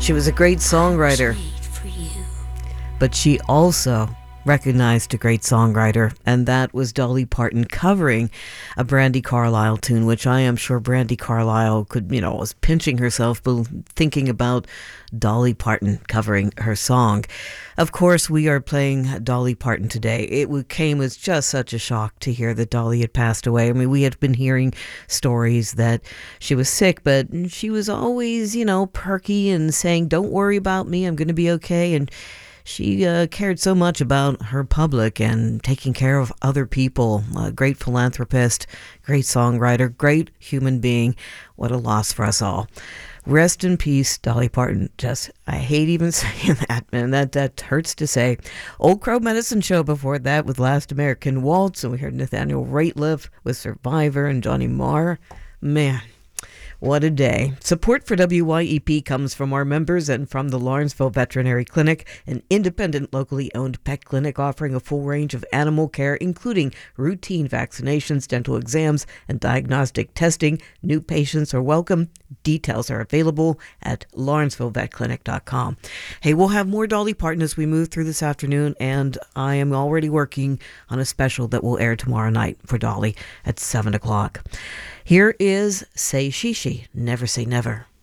She was a great songwriter, but she also recognized a great songwriter, and that was Dolly Parton covering a Brandi Carlile tune, which I am sure Brandi Carlile could, was pinching herself thinking about Dolly Parton covering her song. Of course, we are playing Dolly Parton today. It came as just such a shock to hear that Dolly had passed away. I mean, we had been hearing stories that she was sick, but she was always, perky and saying, "Don't worry about me, I'm going to be okay." And she cared so much about her public and taking care of other people. A great philanthropist, great songwriter, great human being. What a loss for us all. Rest in peace, Dolly Parton. I hate even saying that, man. That hurts to say. Old Crow Medicine Show before that with Last American Waltz. And we heard Nathaniel Rateliff with Survivor and Johnny Marr. Man, what a day. Support for WYEP comes from our members and from the Lawrenceville Veterinary Clinic, an independent, locally owned pet clinic offering a full range of animal care, including routine vaccinations, dental exams, and diagnostic testing. New patients are welcome. Details are available at lawrencevillevetclinic.com. Hey, we'll have more Dolly Parton as we move through this afternoon, and I am already working on a special that will air tomorrow night for Dolly at 7 o'clock. Here is Say Shishi, Never Say Never.